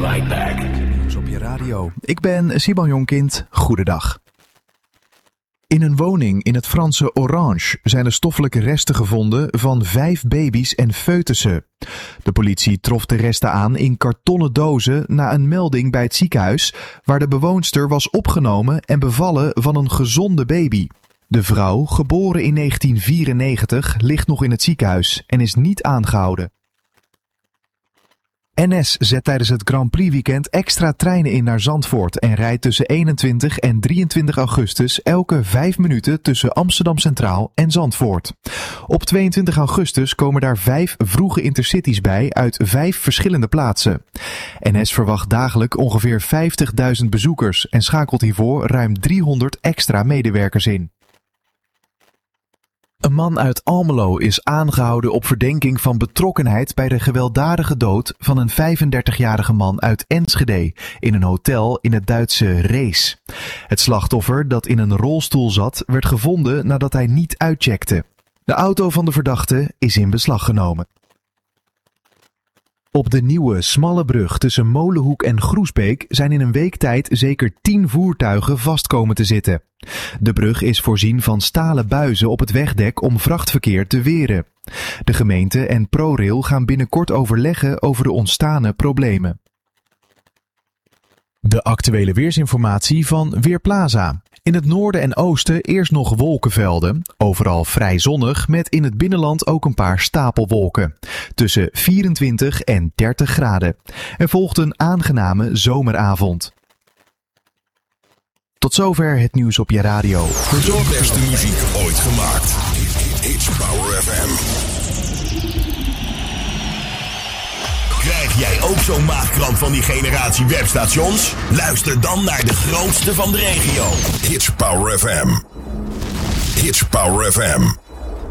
right back. Nieuws op je radio. Ik ben Siban Jonkind. Goedendag. In een woning in het Franse Orange zijn er stoffelijke resten gevonden van 5 baby's en foetussen. De politie trof de resten aan in kartonnen dozen na een melding bij het ziekenhuis waar de bewoonster was opgenomen en bevallen van een gezonde baby. De vrouw, geboren in 1994, ligt nog in het ziekenhuis en is niet aangehouden. NS zet tijdens het Grand Prix weekend extra treinen in naar Zandvoort en rijdt tussen 21 en 23 augustus elke 5 minuten tussen Amsterdam Centraal en Zandvoort. Op 22 augustus komen daar 5 vroege intercities bij uit 5 verschillende plaatsen. NS verwacht dagelijks ongeveer 50.000 bezoekers en schakelt hiervoor ruim 300 extra medewerkers in. Een man uit Almelo is aangehouden op verdenking van betrokkenheid bij de gewelddadige dood van een 35-jarige man uit Enschede in een hotel in het Duitse Rees. Het slachtoffer, dat in een rolstoel zat, werd gevonden nadat hij niet uitcheckte. De auto van de verdachte is in beslag genomen. Op de nieuwe smalle brug tussen Molenhoek en Groesbeek zijn in een week tijd zeker 10 voertuigen vast komen te zitten. De brug is voorzien van stalen buizen op het wegdek om vrachtverkeer te weren. De gemeente en ProRail gaan binnenkort overleggen over de ontstane problemen. De actuele weersinformatie van Weerplaza. In het noorden en oosten eerst nog wolkenvelden. Overal vrij zonnig met in het binnenland ook een paar stapelwolken. Tussen 24 en 30 graden. Er volgt een aangename zomeravond. Tot zover het nieuws op je radio. De beste muziek ooit gemaakt. It's Power FM. Krijg jij ook zo'n maagkramp van die generatie webstations? Luister dan naar de grootste van de regio. It's Power FM. It's Power FM.